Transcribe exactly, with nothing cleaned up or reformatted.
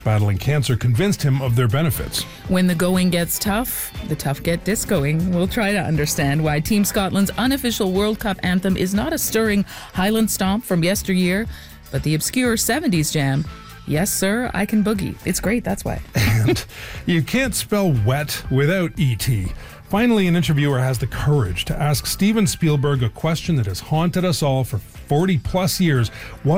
battling cancer convinced him of their benefits. When the going gets tough, the tough get discoing. We'll try to understand why Team Scotland's unofficial World Cup anthem is not a stirring Highland stomp from yesteryear, but the obscure seventies jam, Yes Sir, I Can Boogie. It's great, that's why. And you can't spell wet without E T. Finally, an interviewer has the courage to ask Steven Spielberg a question that has haunted us all for forty plus years. What